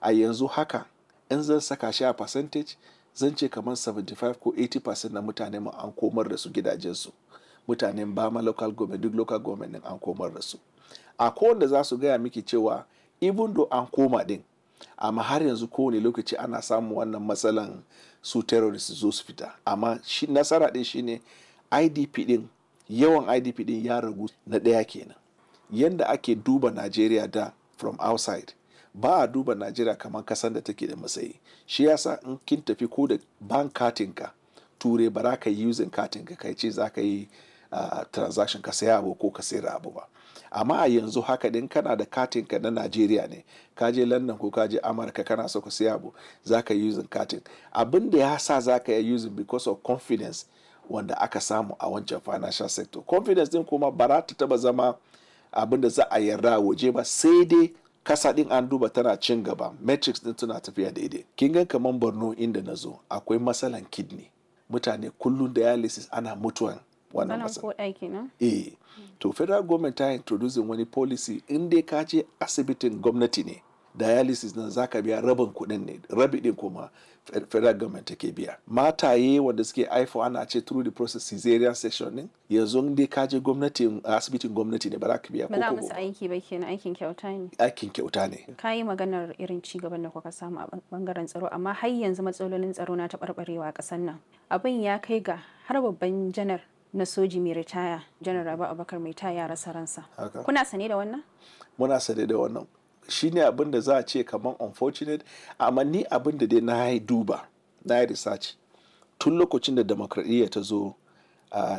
a yanzu haka in zan saka shi a percentage zan ce kamar 75 ko 80% na mutane mu an komar da su gidajensu. Mutanen Bama local government, duk local government din an komar da su. A kowanne za su gaya miki cewa even though an koma din, amma har yanzu kowane lokaci ana samun wannan matsalan su terrorist zo su fita. Amma nasara din shine IDP din, yawan IDP din ya ragu na ɗaya kenan. Yanda ake duba Najeriya da from outside, ba a duba Najeriya kamar kasan da take da matsayi. Shi yasa in kin tafi ko da bank katinka ture ba za ka yi using katinka kai ce za ka yi transaction ka saya abu ko ka sayar abu ba. Amma a yanzu haka din kana da katinka na Najeriya ne, ka je London ko ka je Amurka kana so ka saya abu, za ka yi using katin. Abin da ya sa za ka yi using because of confidence wanda aka samu a wancan financial sector. Confidence din kuma ba za ta taba zama abin da za a yarda waje ba, sai dai kasa din an duba tana cin gaba, metrics din tana tafiya daidai. Kin ga kaman Borno inda na zo akwai matsalan kidney, mutane kullum dialysis ana mutuwan wannan matsala. To federal government ta introducing wani policy in dai ka je asibitin gwamnati ne dialysis nan zaka biya rabin kuɗin ne, rabi din kuma federal government take biya. Mataye wanda suke haifuwa ana ce through the process cesarean section din, yanzu in dai ka je asibitin gwamnati ne ba za ka biya ko ba za musu aiki ba kenan, aikin kyauta ne. Aikin kyauta ne. Ka yi maganar irin ci gaban da kuka samu a bangaren tsaro, amma har yanzu matsalolin tsaro na taɓarɓarewa a ƙasar nan. Abin ya kai ga har babban janar na soji mai ritaya, janar Rabi Abubakar mai ta ya rasa ransa. Kuna sane da wannan? Muna sane da wannan. Shi ne abin da za a ce kamar unfortunate, amma ni abin da dai na yi duba, na yi research tun lokacin da demokradiyya ta zo a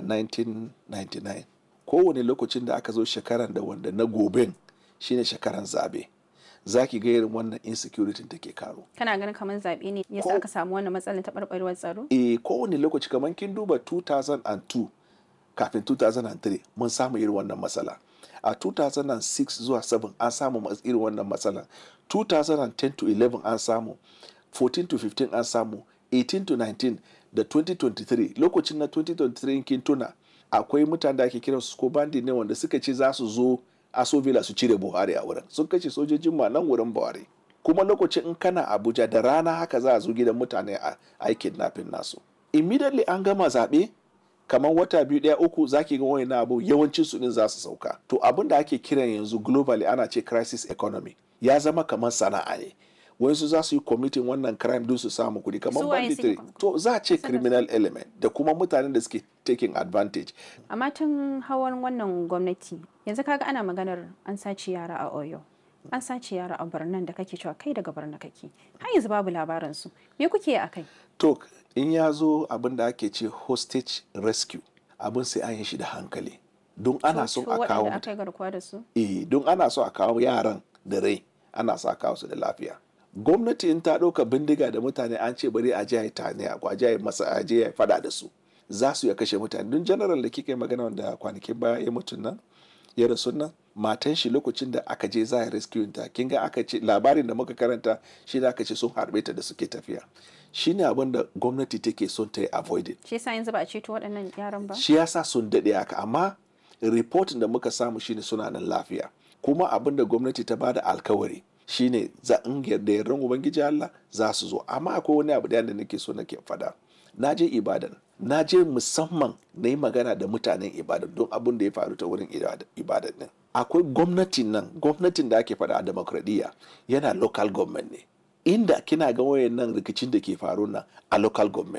1999, kowane lokacin da aka zo shekaran da wanda na goben shine shekaran zabe, za ki ga irin wannan insecurity take karo. Kana ganin kamar zabe ne yasa aka samu wannan matsalar taɓarɓarewar tsaro? Kowane lokaci kamar kin duba 2002 kafin 2003 mun samu irin wannan matsala. A 2006 zuwa 7 an samu irin wannan matsala. 2010 to 11 an samu, 14 to 15 an samu, 18 to 19 da 2023. Lokacin na 2023 kin tuna akwai mutane da ake kira su ko bandi ne wanda suka ce za su zo Aso Villa su cire Buhari a wurin. Sun kashe sojojin ma nan wurin Buhari. Kuma lokacin in kana Abuja da rana haka za a zo gidan mutane a kidnapping nasu. Immediately an gama zaɓe, kamar wata biyu ɗaya uku zaki ga wani abu yawancin su din za su sauka. To abin da ake kiran yanzu globally ana ce crisis economy, ya zama kamar sana'a ne. Wayansu za su yi committing wannan crime din su samu kuɗi kamar banditry. To za a ce criminal element da kuma mutanen da suke taking advantage. Amma tun hawan wannan gwamnati yanzu kaga ana maganar an sace yara a Oyo, an sace yara a Borno da kake cewa kai daga Borno kake, har yanzu babu labarin su. Me kuke a kai? To in ya zo abin da ake ce hostage rescue, abin sai an yi shi da hankali. Don ana so a kawo don ana so a kawo yaran da rai, ana so a kawo su da lafiya. Gwamnati in ta ɗauka bindiga da mutane an ce bari a je a tane a je a je a fada da su, za su ya kashe mutane. Don general da kika yi magana wanda kwanakin baya ya mutu nan, ya rasu nan, matan shi lokacin da aka je za a rescue ta, kin ga aka ce labarin da muka karanta shi da aka ce sun harbe ta da suke tafiya. Shi ne abin da gwamnati take son ta yi avoided. Shi yasa yanzu ba a ceto waɗannan yaran ba? Shi yasa sun daɗe haka, amma reporting da muka samu shine suna nan lafiya. Kuma abin da gwamnati ta bada alkawari shine za in yarda yardan Ubangiji Allah za su zo. Amma akwai wani abu da nake so nake fada. Na je Ibadan, na je musamman na yi magana da mutanen Ibadan don abin da ya faru ta wurin Ibadan din. Akwai gwamnatin da ake fada a demokradiyya yana local government ne. Inda kina ga wayannan rikicin da ke faru nan a local government